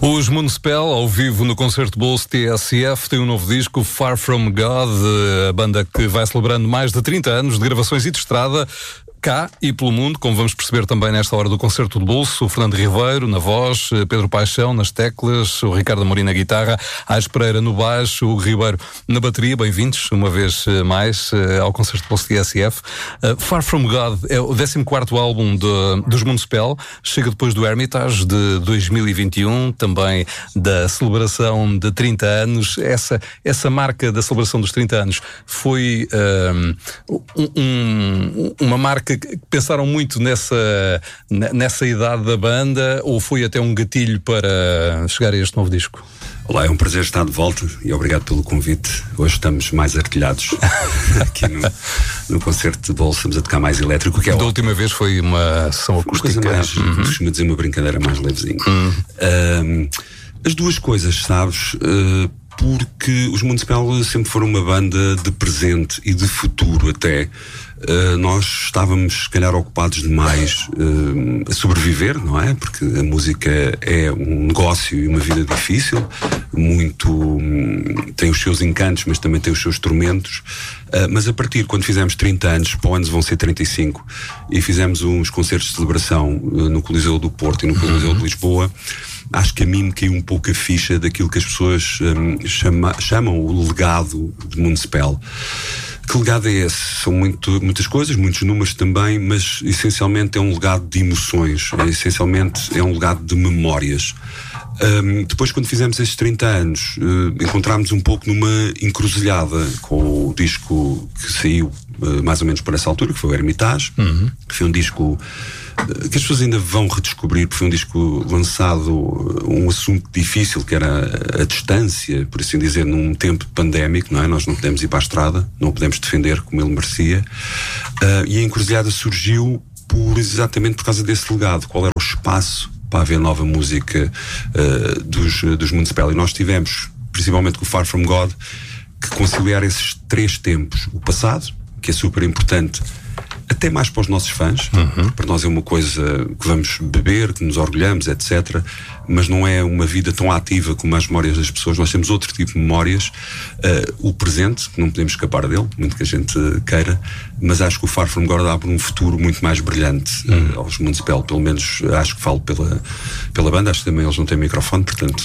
Os Municipal, ao vivo no Concerto Bolso TSF, tem um novo disco, Far From God, a banda que vai celebrando mais de 30 anos de gravações e de estrada, cá e pelo mundo, como vamos perceber também nesta hora do Concerto de Bolso. O Fernando Ribeiro na voz, Pedro Paixão nas teclas, o Ricardo Amorim na guitarra, Ais Pereira no baixo, o Ribeiro na bateria. Bem-vindos uma vez mais ao Concerto de Bolso TSF. Far From God é o 14º álbum dos Municipal, chega depois do Hermitage de 2021, também da celebração de 30 anos. Essa marca da celebração dos 30 anos foi uma marca que pensaram muito nessa idade da banda, ou foi até um gatilho para chegar a este novo disco? Olá, é um prazer estar de volta e obrigado pelo convite. Hoje estamos mais artilhados aqui no Concerto de Bolso, estamos a tocar mais elétrico, que é da última vez foi uma sessão acústica. Costumo dizer uma brincadeira mais levezinha. As duas coisas, sabes? Porque os Municipal sempre foram uma banda de presente e de futuro até. Nós estávamos, se calhar, ocupados demais a sobreviver, não é? Porque a música é um negócio e uma vida difícil, tem os seus encantos, mas também tem os seus tormentos. Mas a partir, quando fizemos 30 anos, para o ano vão ser 35, e fizemos uns concertos de celebração no Coliseu do Porto e no Coliseu de Lisboa, acho que a mim me caiu um pouco a ficha daquilo que as pessoas chamam o legado de Municipal. Que legado é esse? São muitas coisas, muitos números também, mas essencialmente é um legado de emoções, essencialmente é um legado de memórias. Depois, quando fizemos estes 30 anos, encontrámos um pouco numa encruzilhada com o disco que saiu mais ou menos por essa altura, que foi o Hermitage, que foi um disco que as pessoas ainda vão redescobrir, porque foi um disco lançado, um assunto difícil, que era a distância, por assim dizer, num tempo pandémico, não é? Nós não podemos ir para a estrada, não o podemos defender como ele merecia, e a encruzilhada surgiu exatamente por causa desse legado. Qual era o espaço para haver nova música dos Municipal? E nós tivemos, principalmente com o Far From God, que conciliar esses três tempos: o passado, que é super importante até mais para os nossos fãs, para nós é uma coisa que vamos beber, que nos orgulhamos, etc., mas não é uma vida tão ativa como as memórias das pessoas. Nós temos outro tipo de memórias, o presente, que não podemos escapar dele, muito que a gente queira, mas acho que o Far From God abre um futuro muito mais brilhante aos Municipal, pelo menos acho que falo pela banda. Acho que também eles não têm microfone, portanto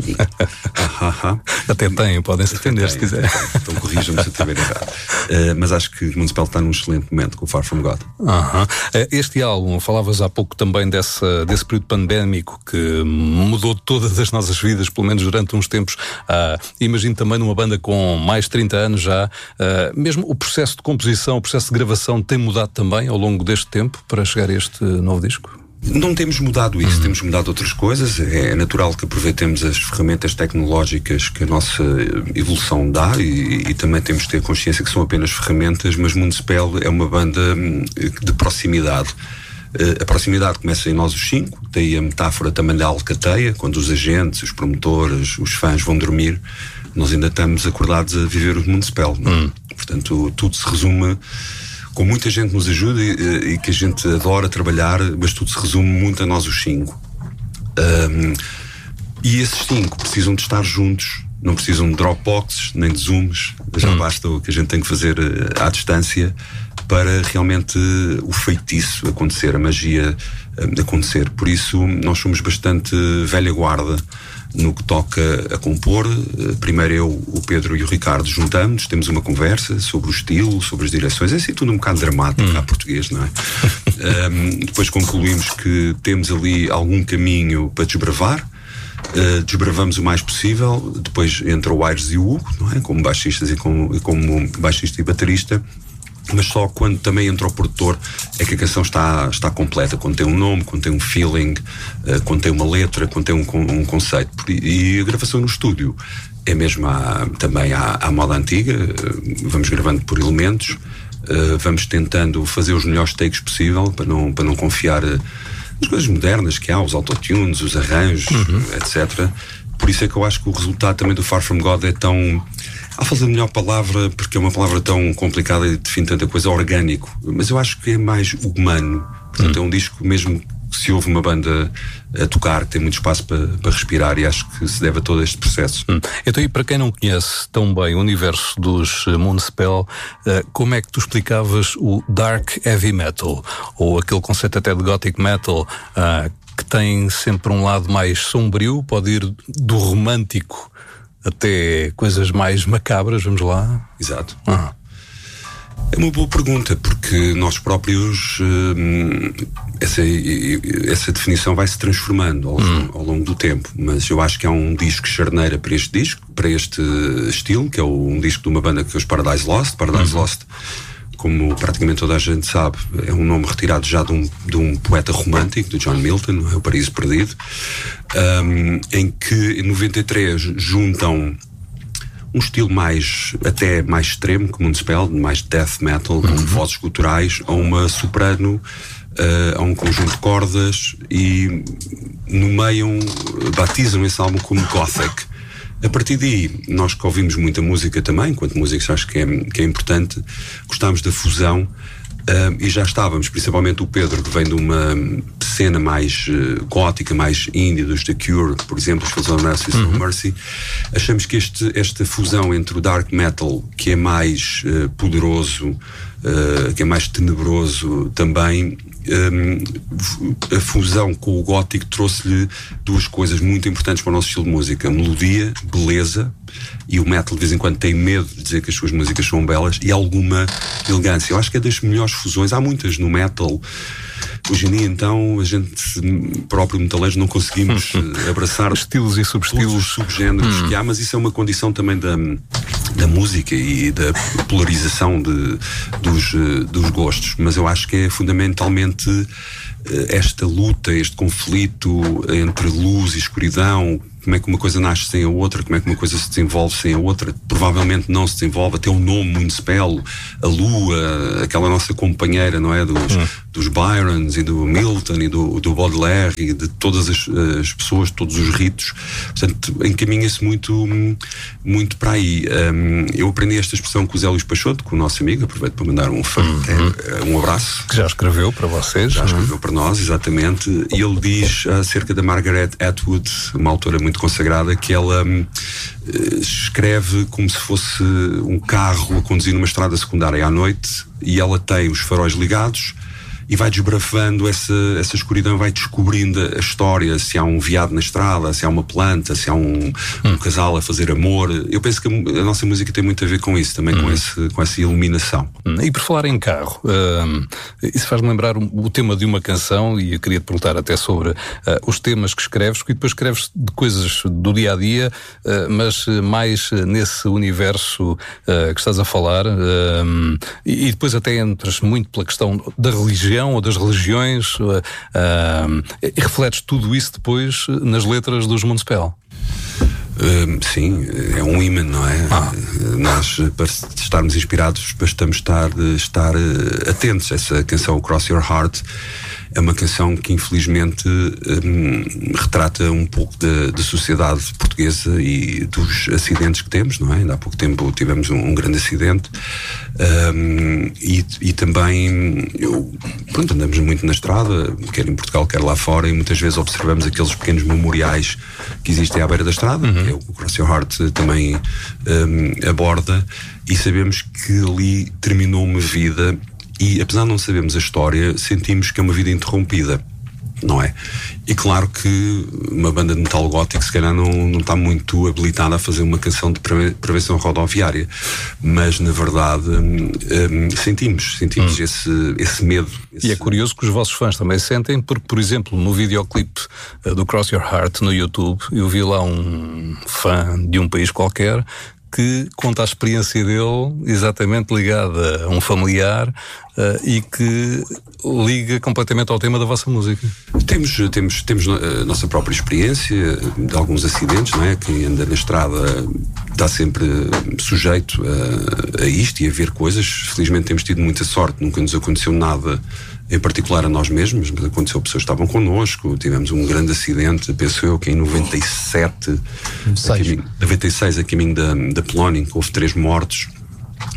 até têm, podem-se defender se quiser. Então corrijam-me se eu estiver errado, mas acho que o Municipal está num excelente momento com o Far From God. Este álbum, falavas há pouco também desse período pandémico que mudou todas as nossas vidas, pelo menos durante uns tempos. Imagino também numa banda com mais de 30 anos já, mesmo o processo de composição, o processo de gravação tem mudado também ao longo deste tempo para chegar a este novo disco? Não temos mudado isso, temos mudado outras coisas. É natural que aproveitemos as ferramentas tecnológicas que a nossa evolução dá e também temos de ter consciência que são apenas ferramentas, mas Municipal é uma banda de proximidade. A proximidade começa em nós os cinco, daí a metáfora também da alcateia, quando os agentes, os promotores, os fãs vão dormir, nós ainda estamos acordados a viver o Municipal. Portanto, tudo se resume, com muita gente nos ajuda e que a gente adora trabalhar, mas tudo se resume muito a nós os cinco. E esses cinco precisam de estar juntos, não precisam de Dropboxes, nem de Zooms, já basta o que a gente tem que fazer à distância para realmente o feitiço acontecer, a magia acontecer. Por isso, nós somos bastante velha guarda no que toca a compor. Primeiro eu, o Pedro e o Ricardo juntamos, temos uma conversa sobre o estilo, sobre as direções, é assim tudo um bocado dramático, à português, não é? Depois concluímos que temos ali algum caminho para desbravar, desbravamos o mais possível. Depois entra o Aires e o Hugo, não é? Como baixistas e como baixista e baterista. Mas só quando também entra o produtor é que a canção está completa, quando tem um nome, quando tem um feeling, quando tem uma letra, quando tem um conceito. E a gravação no estúdio é mesmo também à moda antiga. Vamos gravando por elementos, vamos tentando fazer os melhores takes possível para não confiar nas coisas modernas que há, os autotunes, os arranjos, etc. Por isso é que eu acho que o resultado também do Far From God é tão... Há falta de melhor palavra, porque é uma palavra tão complicada e define tanta coisa, orgânico. Mas eu acho que é mais humano. Portanto, é um disco mesmo se houve uma banda a tocar, que tem muito espaço para respirar, e acho que se deve a todo este processo. Então, e para quem não conhece tão bem o universo dos Moonspell, como é que tu explicavas o Dark Heavy Metal, ou aquele conceito até de Gothic Metal, que tem sempre um lado mais sombrio, pode ir do romântico até coisas mais macabras, vamos lá? Exato. É uma boa pergunta, porque nós próprios essa definição vai se transformando ao longo do tempo, mas eu acho que há um disco charneira para este disco, para este estilo, que é um disco de uma banda que é os Paradise Lost. Paradise Lost, como praticamente toda a gente sabe, é um nome retirado já de um poeta romântico, do John Milton, é o Paraíso Perdido, em que em 93 juntam um estilo até mais extremo, como um Moonspell, mais death metal, com vozes guturais, a uma soprano, a um conjunto de cordas, e nomeiam, batizam esse álbum como Gothic. A partir daí, nós que ouvimos muita música também, enquanto músicos acho que é importante, gostámos da fusão, e já estávamos, principalmente o Pedro, que vem de uma cena mais gótica, mais indie, dos The Cure, por exemplo, os Fields of Mercy e of Mercy. Achamos que esta fusão entre o dark metal, que é mais poderoso, que é mais tenebroso também, a fusão com o gótico trouxe-lhe duas coisas muito importantes para o nosso estilo de música: melodia, beleza, e o metal de vez em quando tem medo de dizer que as suas músicas são belas, e alguma elegância. Eu acho que é das melhores fusões, há muitas no metal. Hoje em dia, então, a gente próprio metaleiro não conseguimos abraçar estilos e subestilos, todos os subgéneros que há, mas isso é uma condição também da música e da polarização dos gostos. Mas eu acho que é fundamentalmente esta luta, este conflito entre luz e escuridão. Como é que uma coisa nasce sem a outra? Como é que uma coisa se desenvolve sem a outra? Provavelmente não se desenvolve. Até o nome Moonspell, a lua, aquela nossa companheira, não é? Dos Byrons e do Milton e do Baudelaire e de todas as pessoas, todos os ritos. Portanto, encaminha-se muito para aí. Eu aprendi esta expressão com o Zé Luís Peixoto, com o nosso amigo, aproveito para mandar um abraço. Que já escreveu para vocês. Já escreveu para nós, exatamente. E ele diz acerca da Margaret Atwood, uma autora muito consagrada, que ela escreve como se fosse um carro a conduzir numa estrada secundária à noite, e ela tem os faróis ligados e vai desbravando essa escuridão, vai descobrindo a história, se há um veado na estrada, se há uma planta, se há um casal a fazer amor. Eu penso que a nossa música tem muito a ver com isso, também com essa iluminação. E por falar em carro, isso faz-me lembrar o tema de uma canção, e eu queria te perguntar até sobre os temas que escreves, porque depois escreves de coisas do dia-a-dia, mas mais nesse universo que estás a falar, e depois até entras muito pela questão da religião ou das religiões, e refletes tudo isso depois nas letras dos Moonspell. Sim, é um imã, não é? Nós, para estarmos inspirados, bastamos estar atentos. Essa canção, Cross Your Heart, é uma canção que infelizmente retrata um pouco da sociedade portuguesa e dos acidentes que temos, não é? Ainda há pouco tempo tivemos um grande acidente, e também andamos muito na estrada, quer em Portugal, quer lá fora, e muitas vezes observamos aqueles pequenos memoriais que existem à beira da estrada, que é o Cross Your Heart também aborda, e sabemos que ali terminou uma vida. E apesar de não sabermos a história, sentimos que é uma vida interrompida, não é? E claro que uma banda de metal gótico se calhar não está muito habilitada a fazer uma canção de prevenção rodoviária, mas na verdade sentimos esse medo. E é curioso que os vossos fãs também sentem, porque, por exemplo, no videoclipe do Cross Your Heart no YouTube, eu vi lá um fã de um país qualquer que conta a experiência dele exatamente ligada a um familiar, e que liga completamente ao tema da vossa música. Temos a nossa própria experiência de alguns acidentes, não é? Quem anda na estrada está sempre sujeito a isto e a ver coisas. Felizmente temos tido muita sorte, nunca nos aconteceu nada em particular a nós mesmos, mas aconteceu, pessoas que estavam connosco. Tivemos um grande acidente, penso eu, que em 96, a caminho da Polónia, houve 3 mortos.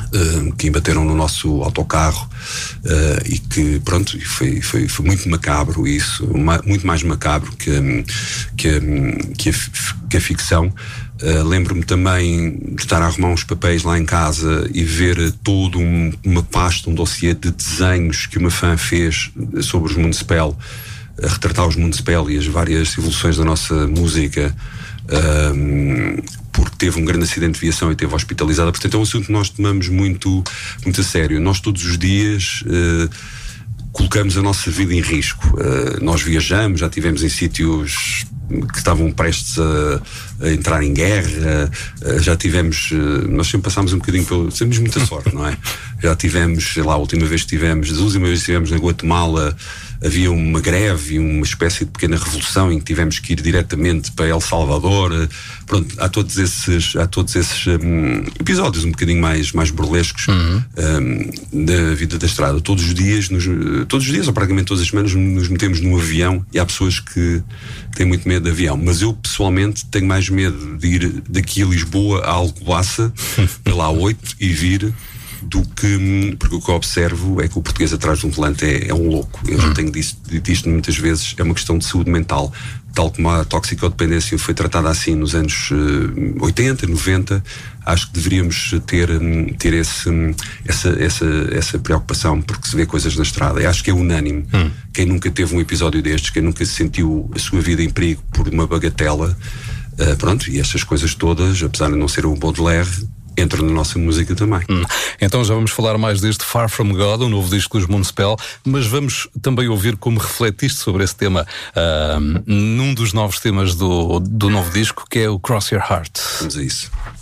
que embateram no nosso autocarro, e que, pronto, foi muito macabro isso, muito mais macabro que a ficção. Lembro-me também de estar a arrumar uns papéis lá em casa e ver todo uma pasta, um dossiê de desenhos que uma fã fez sobre os Municipal, a retratar os Municipal e as várias evoluções da nossa música, porque teve um grande acidente de viação e esteve hospitalizada. Portanto, é um assunto que nós tomamos muito, muito a sério. Nós todos os dias colocamos a nossa vida em risco. Nós viajamos, já tivemos em sítios que estavam prestes a entrar em guerra, já tivemos, nós sempre passámos um bocadinho temos muita sorte, não é? Já tivemos, sei lá, a última vez que estivemos na Guatemala, havia uma greve e uma espécie de pequena revolução em que tivemos que ir diretamente para El Salvador. Pronto, há todos esses episódios um bocadinho mais burlescos da vida da estrada. Todos os dias, ou praticamente todas as semanas, nos metemos num avião, e há pessoas que têm muito medo de avião, mas eu pessoalmente tenho mais medo de ir daqui a Lisboa a Alcobaça pela A8 e vir, do que, porque o que eu observo é que o português atrás de um volante é um louco. Eu já tenho dito isto muitas vezes, é uma questão de saúde mental. Tal como a toxicodependência foi tratada assim nos anos 80, 90, acho que deveríamos ter essa preocupação, porque se vê coisas na estrada. Eu acho que é unânime. Quem nunca teve um episódio destes, quem nunca sentiu a sua vida em perigo por uma bagatela, pronto, e estas coisas todas, apesar de não ser um Baudelaire, entra na nossa música também. Então já vamos falar mais deste Far From God, o novo disco dos Municipal, mas vamos também ouvir como refletiste sobre esse tema num dos novos temas do novo disco, que é o Cross Your Heart. Vamos a isso.